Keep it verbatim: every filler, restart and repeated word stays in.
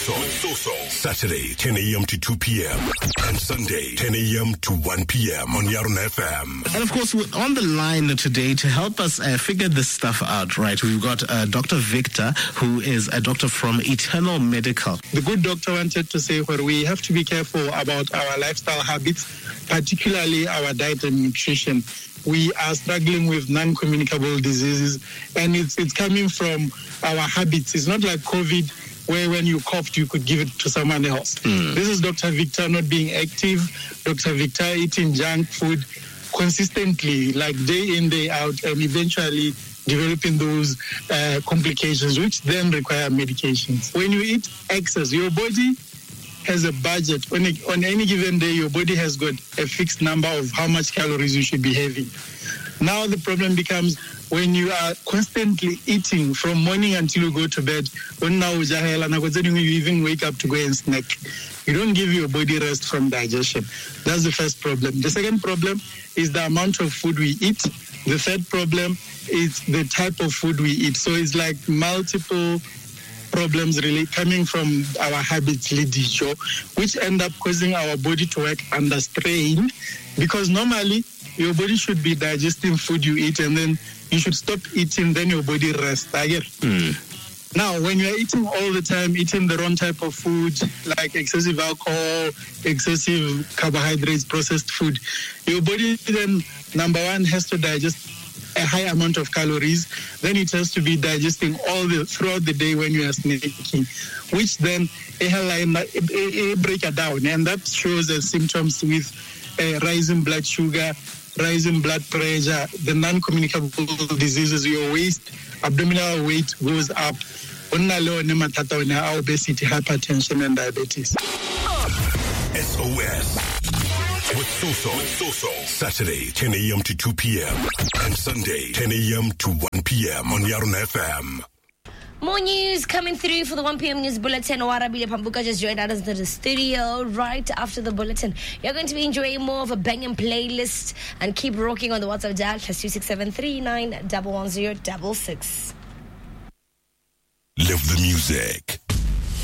Soso. Saturday, ten a.m. to two p.m. and Sunday, ten a.m. to one p.m. on Yarn F M. And of course, we're on the line today to help us uh, figure this stuff out, right? We've got uh, Doctor Victor, who is a doctor from Eternal Medical. The good doctor wanted to say where we have to be careful about our lifestyle habits, particularly our diet and nutrition. We are struggling with non-communicable diseases, and it's it's coming from our habits. It's not like COVID, where when you coughed, you could give it to someone else. Mm. This is Doctor Victor not being active, Doctor Victor eating junk food consistently, like day in, day out, and eventually developing those uh, complications, which then require medications. When you eat excess, your body has a budget. On, a, on any given day, your body has got a fixed number of how much calories you should be having. Now the problem becomes when you are constantly eating from morning until you go to bed, when now you even wake up to go and snack. You don't give your body rest from digestion. That's the first problem. The second problem is the amount of food we eat. The third problem is the type of food we eat. So it's like multiple problems really coming from our habits, which end up causing our body to work under strain, because normally your body should be digesting food you eat, and then you should stop eating, then your body rests. I get. Mm. Now, when you're eating all the time, eating the wrong type of food, like excessive alcohol, excessive carbohydrates, processed food, your body then, number one, has to digest a high amount of calories. Then it has to be digesting all the throughout the day when you are snacking, which then it break it down, and that shows the symptoms with uh, rising blood sugar, rising blood pressure, the non-communicable diseases. Your waist, abdominal weight goes up. Obesity, hypertension, and diabetes. S O S. With Soso. With Soso. Saturday, ten a.m. to two p.m. and Sunday, ten a.m. to one p.m. on Yarn F M. More news coming through for the one p.m. news bulletin. Warabile Pambuka just joined us into the studio right after the bulletin. You're going to be enjoying more of a banging playlist, and keep rocking on the WhatsApp dial plus two six seven three nine one one zero six six. Live the music.